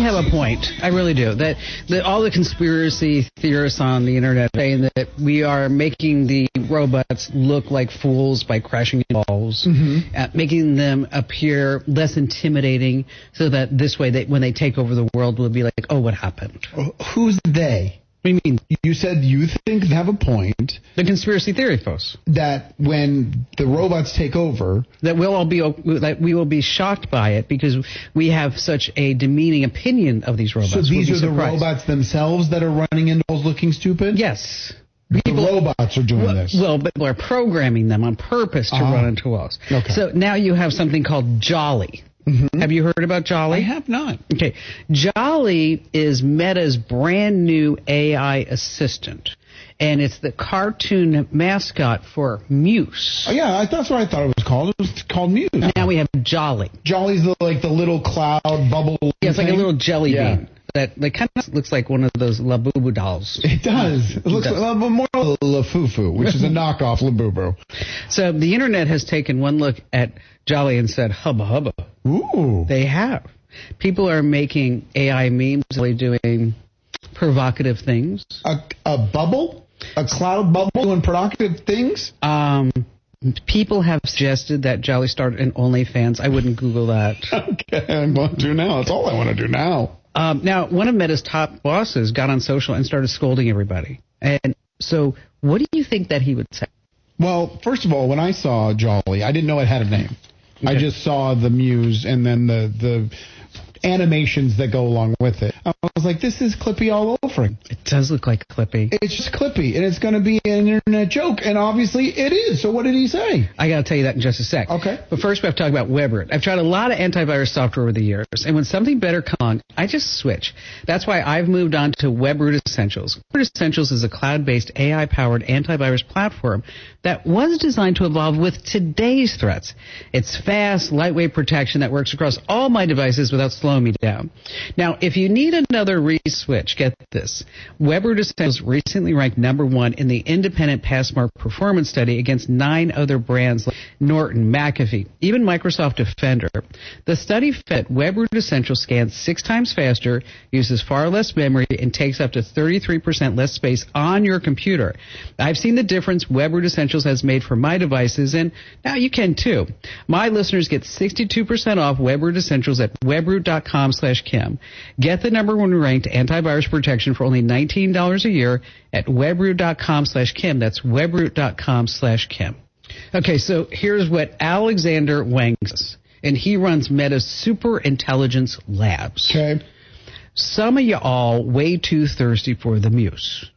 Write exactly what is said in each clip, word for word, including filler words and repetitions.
have a point. I really do. That, that all the conspiracy theorists on the internet saying that we are making the robots look like fools by crashing into walls, mm-hmm. uh, making them appear less intimidating, so that this way, they, when they take over the world, we'll be like, oh, what happened? Who's they? What do you mean? You said you think they have a point. The conspiracy theory folks. That when the robots take over, that we'll all be that we will be shocked by it because we have such a demeaning opinion of these robots. So these we'll are the robots themselves that are running into walls looking stupid? Yes. People, the robots are doing well, this. Well, but people are programming them on purpose to uh-huh. run into walls. Okay. So now you have something called Jolly. Mm-hmm. Have you heard about Jolly? I have not. Okay. Jolly is Meta's brand new A I assistant, and it's the cartoon mascot for Muse. Oh, yeah, I, that's what I thought it was called. It was called Muse. Now we have Jolly. Jolly's the, like the little cloud bubble. Yeah, it's thing. like a little jelly yeah. bean. That, that kind of looks like one of those Labubu dolls. It does. It looks it does. Like, uh, more like Lafufu, which is a knockoff Labubu. So the internet has taken one look at Jolly and said, hubba hubba. Ooh. They have. People are making A I memes, really doing provocative things. A, a bubble? A cloud bubble doing provocative things? Um... People have suggested that Jolly started an OnlyFans. I wouldn't Google that. Okay, I'm going to now. That's all I want to do now. Um, now, one of Meta's top bosses got on social and started scolding everybody. And so what do you think that he would say? Well, first of all, when I saw Jolly, I didn't know it had a name. Okay. I just saw the Muse and then the, the animations that go along with it. I was like, this is Clippy all over again. It does look like Clippy. It's just Clippy, and it's going to be an internet joke, and obviously it is. So what did he say? I got to tell you that in just a sec. Okay. But first we have to talk about WebRoot. I've tried a lot of antivirus software over the years, and when something better comes along, I just switch. That's why I've moved on to WebRoot Essentials. WebRoot Essentials is a cloud-based A I-powered antivirus platform that was designed to evolve with today's threats. It's fast, lightweight protection that works across all my devices without slowing me down. Now, if you need another re-switch, get this. WebRoot Essentials recently ranked number one in the independent Passmark performance study against nine other brands like Norton, McAfee, even Microsoft Defender. The study found WebRoot Essentials scans six times faster, uses far less memory, and takes up to thirty-three percent less space on your computer. I've seen the difference WebRoot Essentials has made for my devices, and now you can too. My listeners get sixty-two percent off WebRoot Essentials at webroot.com slash Kim. Get the number one ranked antivirus protection for only nineteen dollars a year at webroot.com slash Kim. That's webroot.com slash Kim. Okay, so here's what Alexander Wang says, and he runs Meta's Super Intelligence Labs. Okay. Some of you all way too thirsty for the Muse.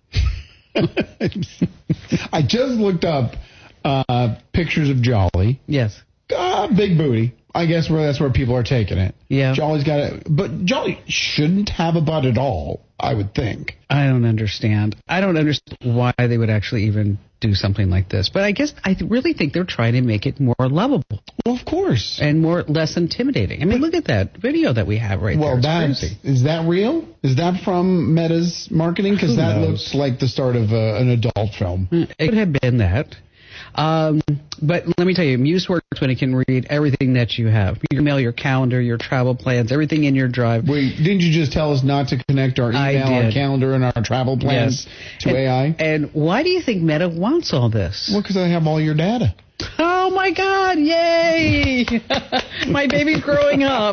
I just looked up uh, pictures of Jolly. Yes. Uh, big booty. I guess where that's where people are taking it. Yeah. Jolly's got it. But Jolly shouldn't have a butt at all, I would think. I don't understand. I don't understand why they would actually even do something like this. But I guess I really think they're trying to make it more lovable. Well, of course. And more less intimidating. I mean, but, look at that video that we have right well, there. Well, that is that real? Is that from Meta's marketing? Because that knows? looks like the start of uh, an adult film. It could have been that. Um, but let me tell you, Muse works when it can read everything that you have. Your email, your calendar, your travel plans, everything in your drive. Wait, didn't you just tell us not to connect our email, our calendar, and our travel plans yes. to and, A I? And why do you think Meta wants all this? Well, because I have all your data. Oh, my God. Yay. My baby's growing up.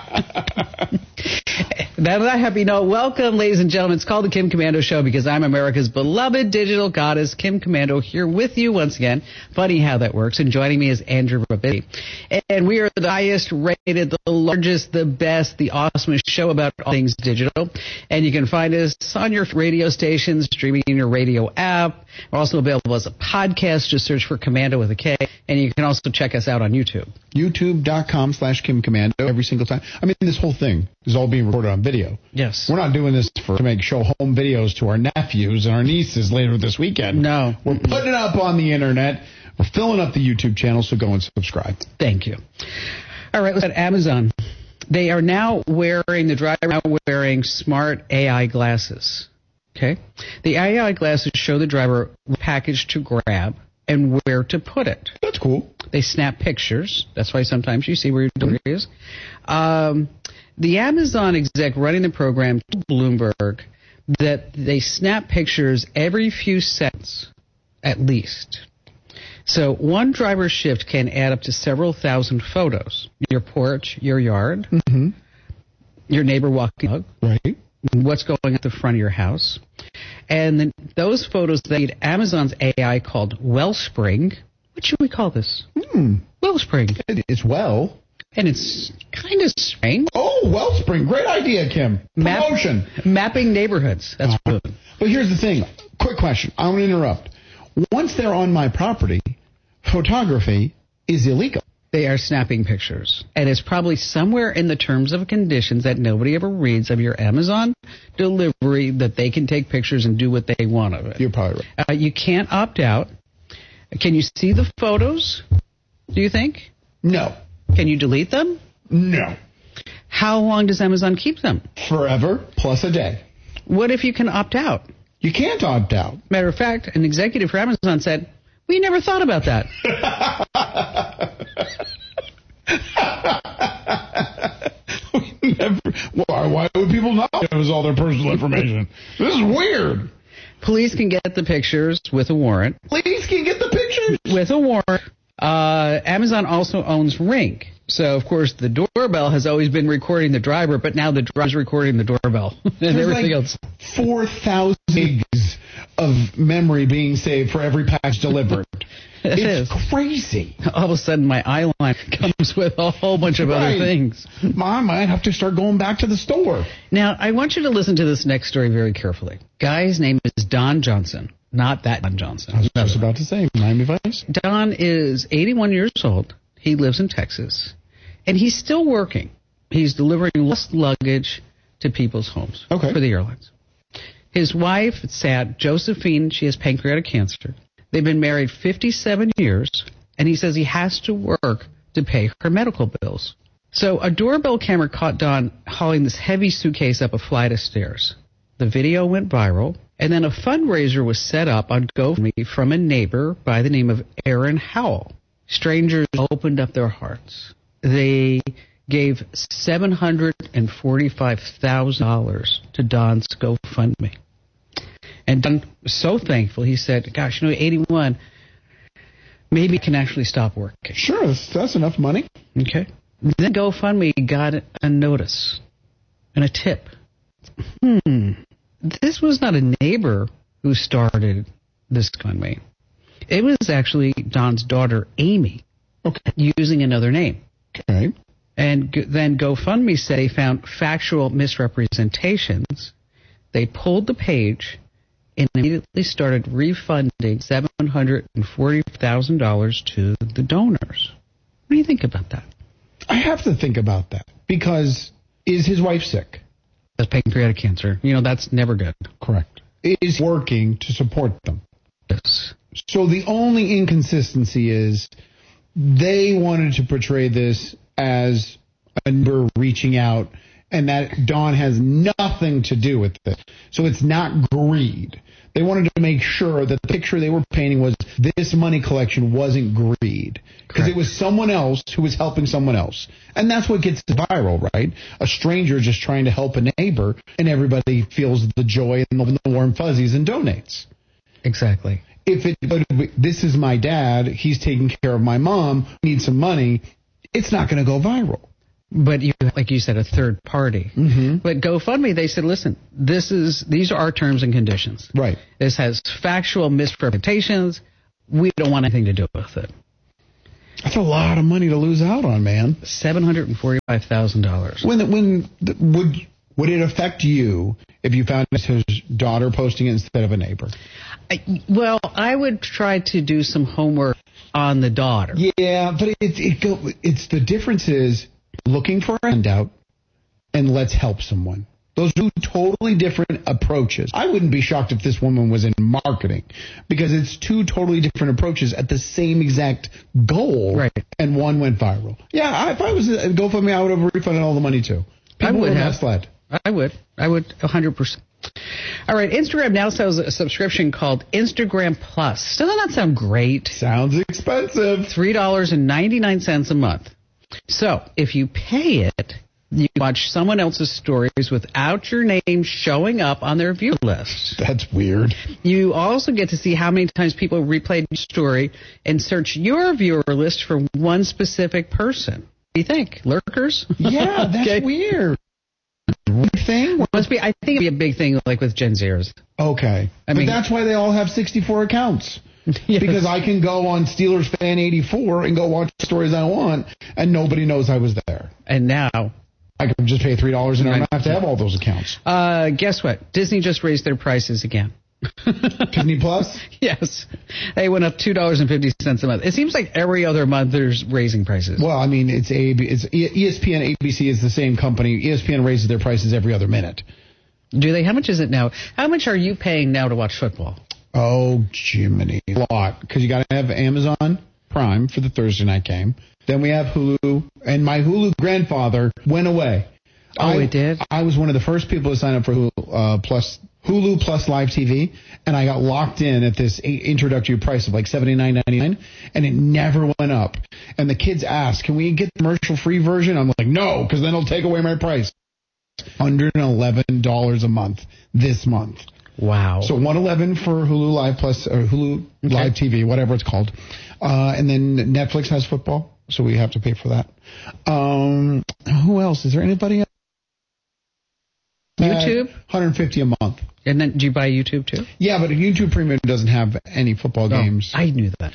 That on that happy note, welcome, ladies and gentlemen. It's called the Kim Komando Show because I'm America's beloved digital goddess, Kim Komando, here with you once again. Funny how that works. And joining me is Andrew Rabidi. And we are the highest rated, the largest, the best, the awesomest show about all things digital. And you can find us on your radio stations, streaming in your radio app. We're also available as a podcast. Just search for Komando with a K. And you can also check us out on YouTube. YouTube.com slash Kim Komando every single time. I mean, this whole thing is all being recorded on video. Yes. We're not doing this for to make show home videos to our nephews and our nieces later this weekend. No. We're putting it up on the internet. We're filling up the YouTube channel, so go and subscribe. Thank you. All right, let's at Amazon. They are now wearing, the driver now wearing smart A I glasses. Okay? The A I glasses show the driver what package to grab and where to put it. That's cool. They snap pictures. That's why sometimes you see where your delivery is. Um, The Amazon exec running the program told Bloomberg that they snap pictures every few seconds, at least. So one driver's shift can add up to several thousand photos. Your porch, your yard, mm-hmm. your neighbor walking dog, right? What's going at the front of your house. And then those photos, they need Amazon's A I called Wellspring. What should we call this? Hmm. Wellspring. It's well. And it's kind of spring. Oh, Wellspring. Great idea, Kim. Promotion. Map, mapping neighborhoods. That's uh, good. But here's the thing. Quick question. I want to interrupt. Once they're on my property, photography is illegal. They are snapping pictures. And it's probably somewhere in the terms of conditions that nobody ever reads of your Amazon delivery that they can take pictures and do what they want of it. You're probably right. Uh, you can't opt out. Can you see the photos, do you think? No. Can you delete them? No. How long does Amazon keep them? Forever, plus a day. What if you can opt out? You can't opt out. Matter of fact, an executive for Amazon said, we never thought about that. we never, why, why would people not give us all their personal information? This is weird. Police can get the pictures with a warrant. Police can get the pictures? With a warrant. Uh, Amazon also owns Ring. So, of course, the doorbell has always been recording the driver, but now the driver's recording the doorbell and There's everything like else. four thousand gigs of memory being saved for every package delivered. It it's is. crazy. All of a sudden, my eyeline comes with a whole bunch of right. other things. I might have to start going back to the store. Now, I want you to listen to this next story very carefully. Guy's name is Don Johnson, not that Don Johnson. I was just about to say, Miami Vice. Don is eighty-one years old. He lives in Texas, and he's still working. He's delivering lost luggage to people's homes okay. for the airlines. His wife, it's sad, Josephine, she has pancreatic cancer. They've been married fifty-seven years, and he says he has to work to pay her medical bills. So a doorbell camera caught Don hauling this heavy suitcase up a flight of stairs. The video went viral, and then a fundraiser was set up on GoFundMe from a neighbor by the name of Aaron Howell. Strangers opened up their hearts. They gave seven hundred forty-five thousand dollars to Don's GoFundMe. And Don was so thankful, he said, gosh, you know, eighty-one, maybe I can actually stop working. Sure, that's, that's enough money. Okay. Then GoFundMe got a notice and a tip. Hmm, this was not a neighbor who started this GoFundMe. It was actually Don's daughter, Amy, okay. using another name. Okay. And g- then GoFundMe said they found factual misrepresentations. They pulled the page and immediately started refunding seven hundred forty thousand dollars to the donors. What do you think about that? I have to think about that because is his wife sick? That's pancreatic cancer. You know, that's never good. Correct. Is working to support them. Yes. So the only inconsistency is they wanted to portray this as a neighbor reaching out and that Don has nothing to do with it. So it's not greed. They wanted to make sure that the picture they were painting was this money collection wasn't greed. Because it was someone else who was helping someone else. And that's what gets viral, right? A stranger just trying to help a neighbor and everybody feels the joy and the warm fuzzies and donates. Exactly. If it, this is my dad, he's taking care of my mom, needs some money, it's not going to go viral. But you, like you said, a third party. Mm-hmm. But GoFundMe, they said, listen, this is these are our terms and conditions. Right. This has factual misrepresentations. We don't want anything to do with it. That's a lot of money to lose out on, man. seven hundred forty-five thousand dollars. When when would would it affect you if you found his daughter posting it instead of a neighbor? I, well, I would try to do some homework on the daughter. Yeah, but it, it go, it's the difference is looking for a handout and let's help someone. Those are two totally different approaches. I wouldn't be shocked if this woman was in marketing because it's two totally different approaches at the same exact goal. Right. And one went viral. Yeah, I, if I was a GoFundMe, I would have refunded all the money too. People I would were have. misled. I would. I would one hundred percent. All right, Instagram now sells a subscription called Instagram Plus. Doesn't that sound great? Sounds expensive. three dollars and ninety-nine cents a month. So if you pay it, You watch someone else's stories without your name showing up on their view list. That's weird. You also get to see how many times people replayed your story and search your viewer list for one specific person. What do you think? Lurkers? Yeah, that's okay. Weird. Thing? Must be. I think it'd be a big thing, like with Gen Zers. Okay, I but mean, that's why they all have sixty-four accounts. Yes. Because I can go on Steelers Fan eighty-four and go watch the stories I want, and nobody knows I was there. And now I can just pay three dollars and I don't have to have all those accounts. Uh, guess what? Disney just raised their prices again. Disney Plus? Yes. They went up two dollars and fifty cents a month. It seems like every other month there's raising prices. Well, I mean, it's, A B, it's E S P N, A B C is the same company. E S P N raises their prices every other minute. Do they? How much is it now? How much are you paying now to watch football? Oh, Jiminy. A lot. Because you got to have Amazon Prime for the Thursday night game. Then we have Hulu. And my Hulu grandfather went away. Oh, I, it did? I was one of the first people to sign up for Hulu uh, Plus, Hulu Plus Live T V, and I got locked in at this introductory price of like seventy-nine ninety-nine, and it never went up. And the kids asked, can we get the commercial-free version? I'm like, no, because then it'll take away my price. one hundred eleven dollars a month this month. Wow. So one hundred eleven dollars for Hulu Live Plus, or Hulu okay. Live T V, whatever it's called. Uh, and then Netflix has football, so we have to pay for that. Um, who else? Is there anybody else? YouTube? Uh, one hundred fifty dollars a month. And then do you buy YouTube too? Yeah, but YouTube Premium doesn't have any football oh, games. I knew that.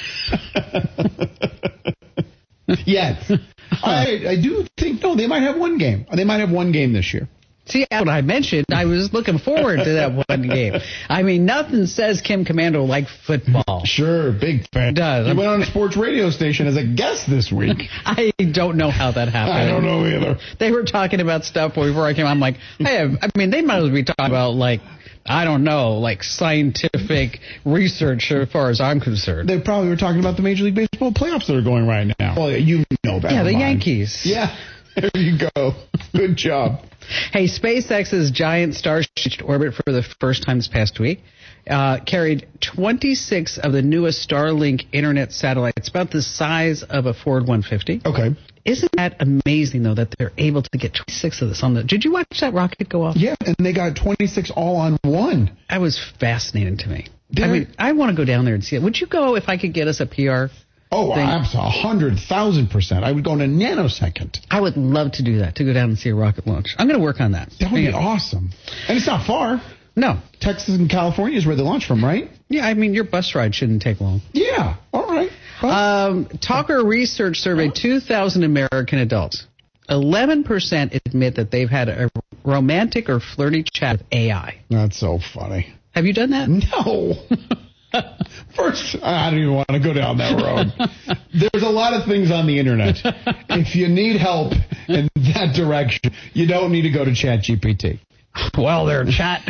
Yet. I, I do think, no, they might have one game. They might have one game this year. See, what I mentioned, I was looking forward to that one game. I mean, nothing says Kim Commando like football. Sure, big fan. It does. He went on a sports radio station as a guest this week. I don't know how that happened. I don't know either. They were talking about stuff before I came. I'm like, hey, I mean, they might as well be talking about, like, I don't know, like scientific research as far as I'm concerned. They probably were talking about the Major League Baseball playoffs that are going right now. Well, you know that. Yeah, the mine. Yankees. Yeah, there you go. Good job. Hey, SpaceX's giant Starship reached orbit for the first time this past week. Uh, carried twenty-six of the newest Starlink internet satellites, about the size of a Ford one fifty. Okay. Isn't that amazing, though, that they're able to get twenty-six of this on the... Did you watch that rocket go off? Yeah, and they got twenty-six all on one. That was fascinating to me. They're... I mean, I want to go down there and see it. Would you go if I could get us a P R Oh, thing? absolutely. one hundred thousand percent. I would go in a nanosecond. I would love to do that, to go down and see a rocket launch. I'm going to work on that. That would be awesome. And it's not far. No. Texas and California is where they launch from, right? Yeah, I mean, your bus ride shouldn't take long. Yeah, all right. Um, Talker Research surveyed two thousand American adults. eleven percent admit that they've had a romantic or flirty chat with A I. That's so funny. Have you done that? No. First, I don't even want to go down that road. There's a lot of things on the internet. If you need help in that direction, you don't need to go to ChatGPT. Well, they're chat.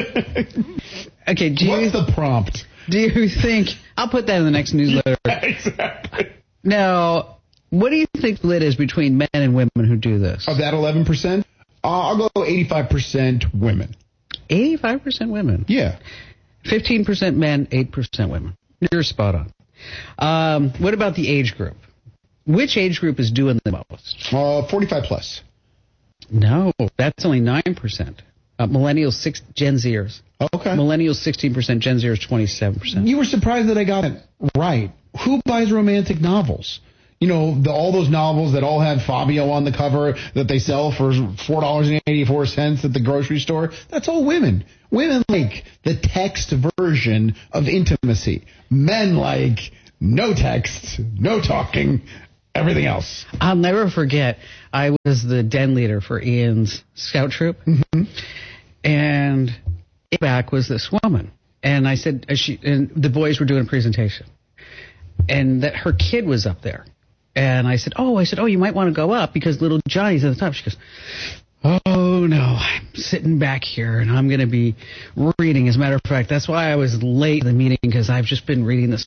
Okay, do What's you, the prompt? Do you think... I'll put that in the next newsletter. Yeah, exactly. Now, what do you think the split is between men and women who do this? Of that eleven percent, uh, I'll go eighty-five percent women. eighty-five percent women? Yeah. fifteen percent men, eight percent women. You're spot on. Um, what about the age group? Which age group is doing the most? Uh, forty-five plus. No, that's only nine percent. Uh, millennials, six, Gen Zers. Okay. Millennials, sixteen percent. Gen Zers, twenty-seven percent. You were surprised that I got it right. Who buys romantic novels? You know, the, all those novels that all have Fabio on the cover that they sell for four dollars and eighty-four cents at the grocery store, that's all women. Women like the text version of intimacy. Men like no text, no talking, everything else. I'll never forget, I was the den leader for Ian's scout troop, mm-hmm. and back was this woman. And I said, uh, she, and the boys were doing a presentation, and that her kid was up there. And I said, oh, I said, oh, you might want to go up because little Johnny's at the top. She goes, oh, no, I'm sitting back here and I'm going to be reading. As a matter of fact, that's why I was late in the meeting, because I've just been reading this.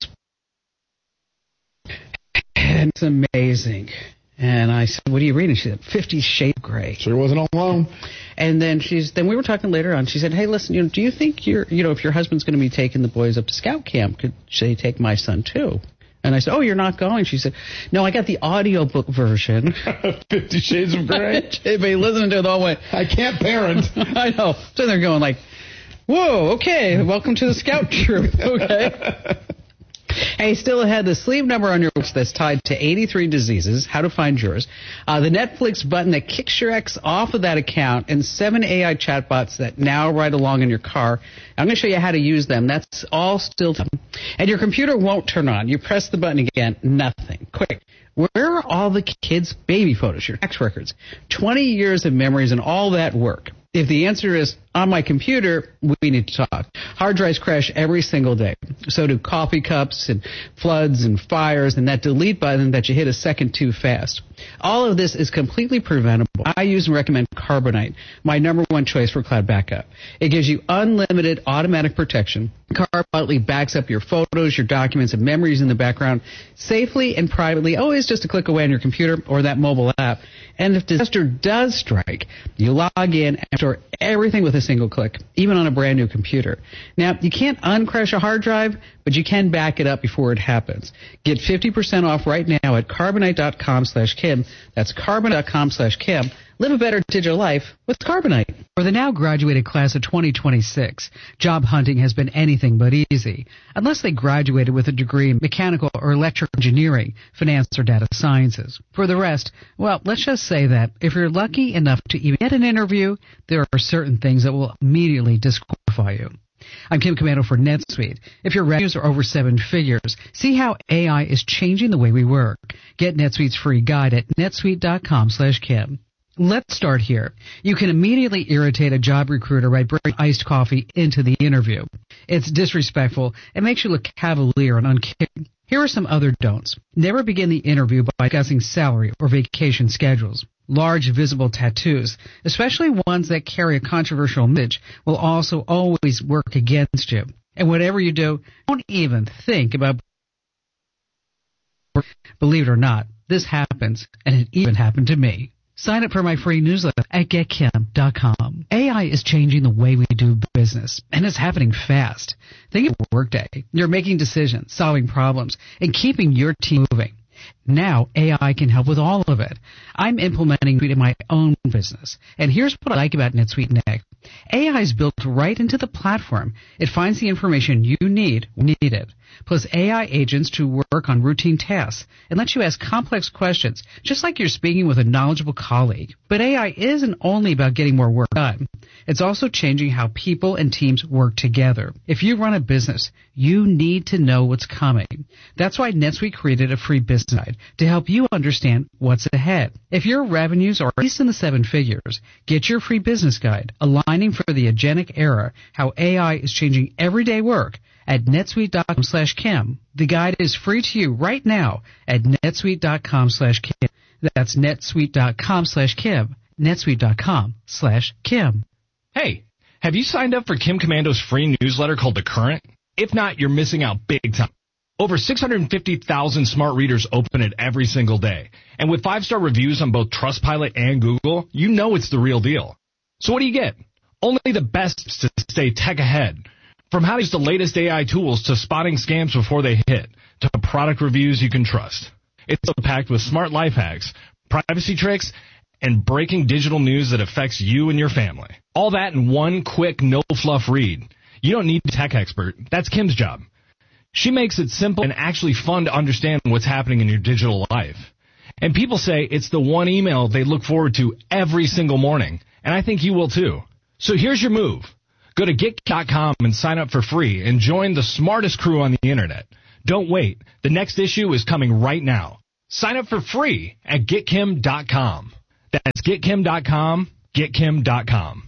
And it's amazing. And I said, what are you reading? She said, Fifty Shades of Grey. Sure wasn't alone. And then she's, then we were talking later on. She said, hey, listen, you know, do you think you're, you know, if your husband's going to be taking the boys up to scout camp, could they take my son too? And I said, oh, you're not going? She said, no, I got the audiobook version. Fifty Shades of Grey? But listening to it the whole way. I can't parent. I know. So they're going like, whoa, okay, welcome to the Scout Troop. Okay. Hey, still ahead, the sleep number on your watch that's tied to eighty-three diseases, how to find yours, uh, the Netflix button that kicks your ex off of that account, and seven A I chatbots that now ride along in your car. I'm going to show you how to use them. That's all still time. And your computer won't turn on. You press the button again, nothing. Quick. Where are all the kids' baby photos, your tax records, twenty years of memories, and all that work? If the answer is on my computer, we need to talk. Hard drives crash every single day. So do coffee cups and floods and fires and that delete button that you hit a second too fast. All of this is completely preventable. I use and recommend Carbonite, my number one choice for cloud backup. It gives you unlimited automatic protection. Carbonite backs up your photos, your documents, and memories in the background safely and privately, always just a click away on your computer or that mobile app. And if disaster does strike, you log in and store everything with a single click, even on a brand new computer. Now, you can't uncrash a hard drive, but you can back it up before it happens. Get fifty percent off right now at carbonite.com slash Kim. That's carbonite.com slash Kim. Live a better digital life with Carbonite. For the now graduated class of twenty twenty-six, job hunting has been anything but easy, unless they graduated with a degree in mechanical or electrical engineering, finance, or data sciences. For the rest, well, let's just say that if you're lucky enough to even get an interview, there are certain things that will immediately disqualify you. I'm Kim Komando for NetSuite. If your revenues are over seven figures, see how A I is changing the way we work. Get NetSuite's free guide at netsuite.com slash Kim. Let's start here. You can immediately irritate a job recruiter by bringing iced coffee into the interview. It's disrespectful and makes you look cavalier and uncaring. Here are some other don'ts. Never begin the interview by discussing salary or vacation schedules. Large visible tattoos, especially ones that carry a controversial message, will also always work against you. And whatever you do, don't even think about. Believe it or not, this happens, and it even happened to me. Sign up for my free newsletter at get kim dot com. A I is changing the way we do business, and it's happening fast. Think of Workday. You're making decisions, solving problems, and keeping your team moving. Now, A I can help with all of it. I'm implementing it in my own business. And here's what I like about NetSuite Next. A I is built right into the platform. It finds the information you need when you need it. Plus A I agents to work on routine tasks and lets you ask complex questions, just like you're speaking with a knowledgeable colleague. But A I isn't only about getting more work done. It's also changing how people and teams work together. If you run a business, you need to know what's coming. That's why NetSuite created a free business guide to help you understand what's ahead. If your revenues are at least in the seven figures, get your free business guide, aligning for the agentic era, how A I is changing everyday work, at netsuite.com slash Kim. The guide is free to you right now at netsuite.com slash Kim. That's netsuite.com slash Kim. netsuite.com slash Kim. Hey, have you signed up for Kim Komando's free newsletter called The Current? If not, you're missing out big time. Over six hundred fifty thousand smart readers open it every single day. And with five-star reviews on both Trustpilot and Google, you know it's the real deal. So what do you get? Only the best to stay tech ahead. From how to use the latest A I tools to spotting scams before they hit, to product reviews you can trust. It's packed with smart life hacks, privacy tricks, and breaking digital news that affects you and your family. All that in one quick, no-fluff read. You don't need a tech expert. That's Kim's job. She makes it simple and actually fun to understand what's happening in your digital life. And people say it's the one email they look forward to every single morning. And I think you will too. So here's your move. Go to get kim dot com and sign up for free and join the smartest crew on the internet. Don't wait. The next issue is coming right now. Sign up for free at get kim dot com. That's get kim dot com, get kim dot com.